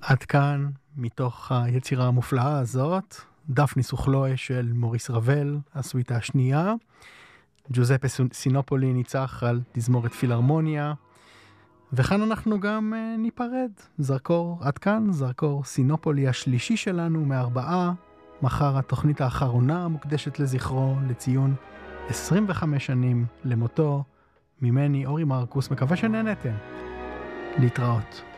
עד כאן, מתוך היצירה המופלאה הזאת, דפניס וכלואי של מוריס רבל, הסוויטה השנייה. ג'וזפה סינופולי ניצח על תזמורת פילהרמוניה, וכאן אנחנו גם ניפרד. זרקור עד כאן, זרקור סינופולי השלישי שלנו מארבעה. מחר התוכנית האחרונה מוקדשת לזכרו, לציון 25 שנים למותו. ממני אורי מרקוס, מקווה שנהנתם. להתראות.